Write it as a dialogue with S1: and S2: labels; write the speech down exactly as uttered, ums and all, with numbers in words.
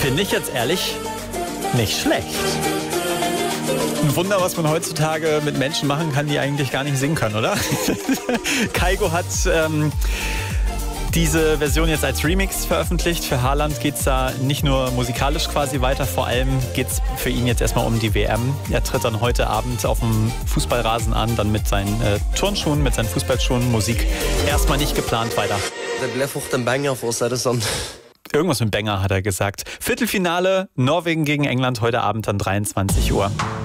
S1: Finde ich jetzt ehrlich nicht schlecht. Ein Wunder, was man heutzutage mit Menschen machen kann, die eigentlich gar nicht singen können, oder? Kygo hat ähm, diese Version jetzt als Remix veröffentlicht. Für Haaland geht es da nicht nur musikalisch quasi weiter, vor allem geht es für ihn jetzt erstmal um die W M. Er tritt dann heute Abend auf dem Fußballrasen an, dann mit seinen äh, Turnschuhen, mit seinen Fußballschuhen. Musik erstmal nicht geplant weiter.
S2: Det ble fort en banger for oss, er det sånn.
S1: Irgendwas mit Banger hat er gesagt. Viertelfinale Norwegen gegen England heute Abend dann dreiundzwanzig Uhr.